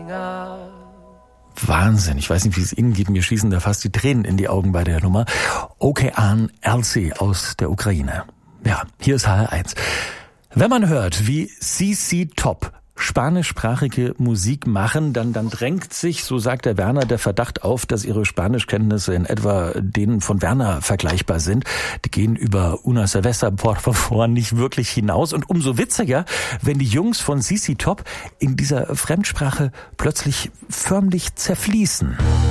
Wahnsinn, ich weiß nicht, wie es Ihnen geht, mir schießen da fast die Tränen in die Augen bei der Nummer. Okean Elzy aus der Ukraine. Ja, hier ist HR1. Wenn man hört, wie CC Top spanischsprachige Musik machen, dann drängt sich, so sagt der Werner, der Verdacht auf, dass ihre Spanischkenntnisse in etwa denen von Werner vergleichbar sind. Die gehen über Una Cerveza, por favor, nicht wirklich hinaus. Und umso witziger, wenn die Jungs von CC Top in dieser Fremdsprache plötzlich förmlich zerfließen.